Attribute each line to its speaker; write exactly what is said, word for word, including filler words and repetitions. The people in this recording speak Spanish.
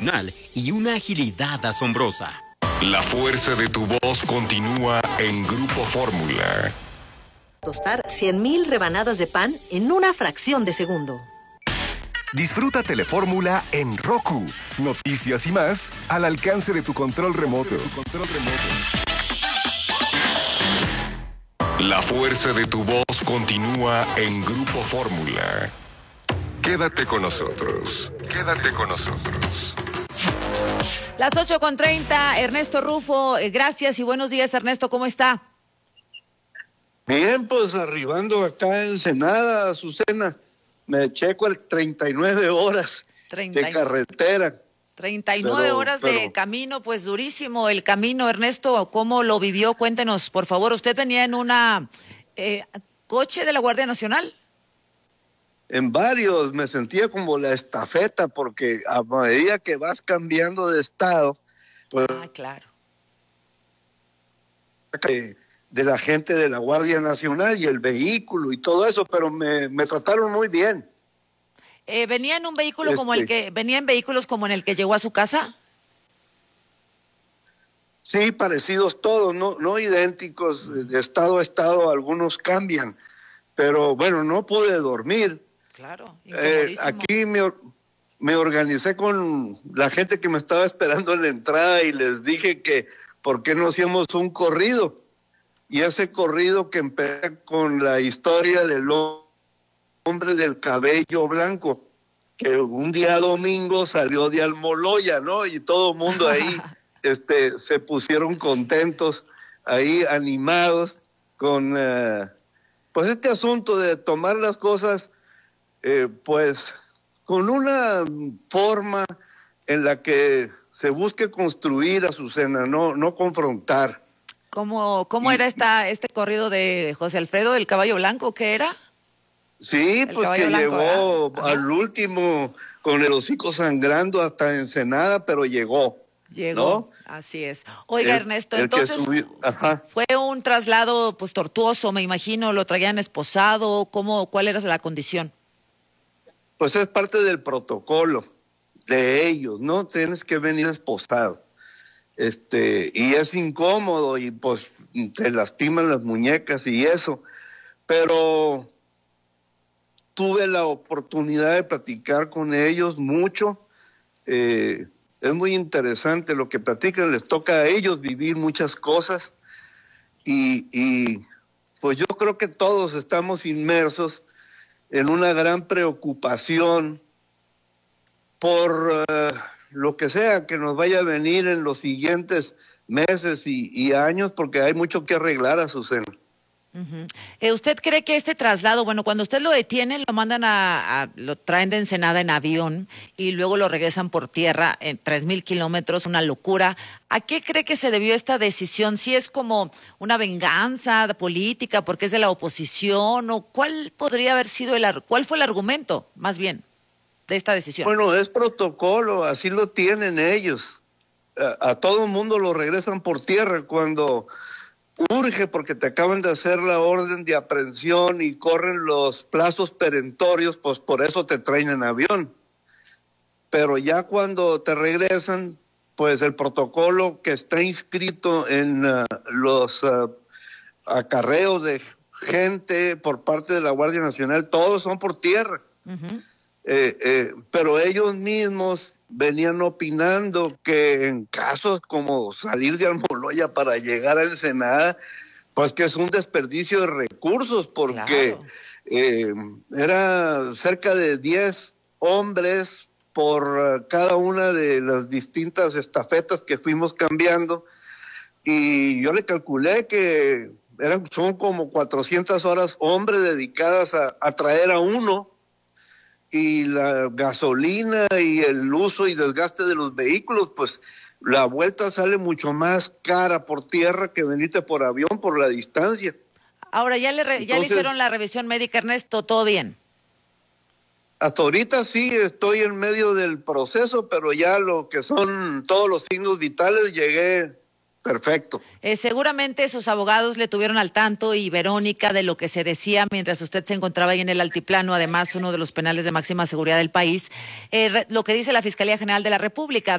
Speaker 1: excepcional y una agilidad asombrosa.
Speaker 2: La fuerza de tu voz continúa en Grupo Fórmula.
Speaker 3: Tostar cien mil rebanadas de pan en una fracción de segundo.
Speaker 4: Disfruta Telefórmula en Roku. Noticias y más al alcance de tu control remoto.
Speaker 2: La fuerza de tu voz continúa en Grupo Fórmula. Quédate con nosotros. Quédate con nosotros.
Speaker 5: Las ocho con treinta, Ernesto Rufo, eh, gracias y buenos días, Ernesto, ¿cómo está?
Speaker 6: Bien, pues arribando acá en Ensenada, Azucena, me checo el treinta y nueve horas treinta de carretera.
Speaker 5: treinta y nueve pero, horas pero... de camino, pues durísimo el camino, Ernesto, ¿cómo lo vivió? Cuéntenos, por favor, ¿usted venía en una eh, coche de la Guardia Nacional?
Speaker 6: En varios, me sentía como la estafeta, porque a medida que vas cambiando de estado, pues...
Speaker 5: Ah, claro.
Speaker 6: De la gente de la Guardia Nacional y el vehículo y todo eso, pero me, me trataron muy bien.
Speaker 5: Eh, ¿Venía en un vehículo este... como el que, venía en vehículos como en el que llegó a su casa?
Speaker 6: Sí, parecidos todos, no, no idénticos, de estado a estado algunos cambian, pero bueno, no pude dormir.
Speaker 5: Claro,
Speaker 6: eh, aquí me, me organicé con la gente que me estaba esperando en la entrada y les dije que por qué no hacíamos un corrido. Y ese corrido que empieza con la historia del hombre del cabello blanco, que un día domingo salió de Almoloya, ¿no? Y todo el mundo ahí este, se pusieron contentos, ahí animados con uh, pues este asunto de tomar las cosas Eh, pues con una forma en la que se busque construir, Azucena, no, no confrontar.
Speaker 5: ¿Cómo, cómo y, era esta, este corrido de José Alfredo, el caballo blanco? ¿Qué era?
Speaker 6: Sí, el pues que blanco, llegó al último con el hocico sangrando hasta Ensenada, pero llegó.
Speaker 5: Llegó, ¿no? Así es. Oiga, el, Ernesto, el entonces fue un traslado pues tortuoso, me imagino, lo traían esposado, ¿cómo, cuál era la condición?
Speaker 6: Pues es parte del protocolo de ellos, ¿no? Tienes que venir esposado. Este, y es incómodo y pues te lastiman las muñecas y eso. Pero tuve la oportunidad de platicar con ellos mucho. Eh, es muy interesante lo que platican, les toca a ellos vivir muchas cosas. Y, y pues yo creo que todos estamos inmersos en una gran preocupación por uh, lo que sea que nos vaya a venir en los siguientes meses y, y años, porque hay mucho que arreglar, Azucena.
Speaker 5: Uh-huh. eh, ¿Usted cree que este traslado, bueno, cuando usted lo detiene, lo mandan a, a lo traen de Ensenada en avión y luego lo regresan por tierra en tres mil kilómetros, una locura? ¿A qué cree que se debió esta decisión? ¿Si es como una venganza política porque es de la oposición o cuál podría haber sido el, cuál fue el argumento, más bien, de esta decisión?
Speaker 6: Bueno, es protocolo, así lo tienen ellos. A, a todo el mundo lo regresan por tierra cuando urge, porque te acaban de hacer la orden de aprehensión y corren los plazos perentorios, pues por eso te traen en avión. Pero ya cuando te regresan, pues el protocolo que está inscrito en uh, los uh, acarreos de gente por parte de la Guardia Nacional, todos son por tierra. Uh-huh. eh, eh, pero ellos mismos venían opinando que en casos como salir de Almoloya para llegar a Ensenada, pues que es un desperdicio de recursos, porque claro. eh, era cerca de diez hombres por cada una de las distintas estafetas que fuimos cambiando, y yo le calculé que eran, son como cuatrocientas horas hombres dedicadas a, a traer a uno, y la gasolina y el uso y desgaste de los vehículos, pues la vuelta sale mucho más cara por tierra que venirte por avión por la distancia.
Speaker 5: Ahora, ¿ya le, re, Entonces, ¿ya le hicieron la revisión médica, Ernesto? ¿Todo bien?
Speaker 6: Hasta ahorita sí estoy en medio del proceso, pero ya lo que son todos los signos vitales llegué perfecto.
Speaker 5: Eh, seguramente sus abogados le tuvieron al tanto y Verónica de lo que se decía mientras usted se encontraba ahí en el Altiplano, además uno de los penales de máxima seguridad del país, eh, re, lo que dice la Fiscalía General de la República.